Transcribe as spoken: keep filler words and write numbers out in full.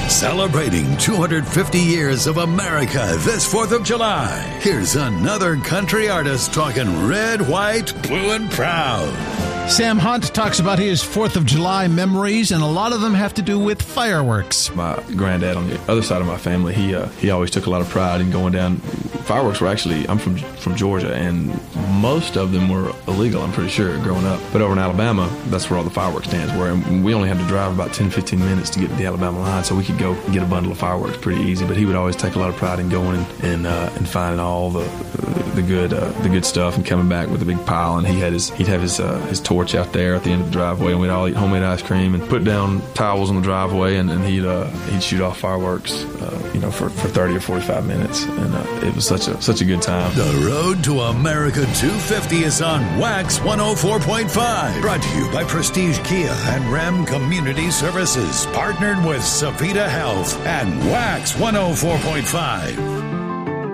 Celebrating two hundred fifty years of America this fourth of July. Here's another country artist talking red, white, blue, and proud. Sam Hunt talks about his fourth of July memories, and a lot of them have to do with fireworks. My granddad on the other side of my family, he uh, he always took a lot of pride in going down. Fireworks were actually, I'm from from Georgia, and most of them were illegal, I'm pretty sure, growing up. But over in Alabama, that's where all the fireworks stands were, and we only had to drive about ten, fifteen minutes to get to the Alabama line, so we could go get a bundle of fireworks pretty easy. But he would always take a lot of pride in going and and, uh, and finding all the the good uh, the good stuff and coming back with a big pile. And he had his he'd have his uh, his torch out there at the end of the driveway, and we'd all eat homemade ice cream and put down towels on the driveway, and, and he'd uh, he'd shoot off fireworks, uh, you know, for, for thirty or forty-five minutes, and uh, it was such a such a good time. The road to America two fifty is on Wax one oh four point five. Brought to you by Prestige Kia and Ram Community Services. Partnered with Savita Health and Wax one oh four point five.